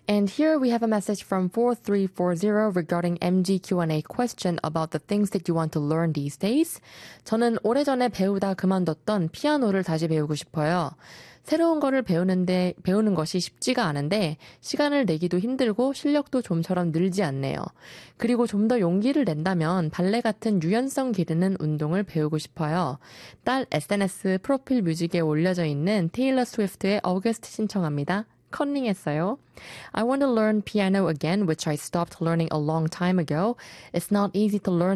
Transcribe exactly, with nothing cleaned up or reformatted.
And here we have a message from four three four zero regarding M G Q and A question about the things that you want to learn these days. 저는 오래전에 배우다 그만뒀던 피아노를 다시 배우고 싶어요. 새로운 거를 배우는데, 배우는 것이 쉽지가 않은데 시간을 내기도 힘들고 실력도 좀처럼 늘지 않네요. 그리고 좀 더 용기를 낸다면 발레 같은 유연성 기르는 운동을 배우고 싶어요. 딸 에스엔에스 프로필 뮤직에 올려져 있는 테일러 스위프트의 August 신청합니다. 컨닝했어요. I want to learn piano again, which I stopped learning a long time ago. It's not easy to learn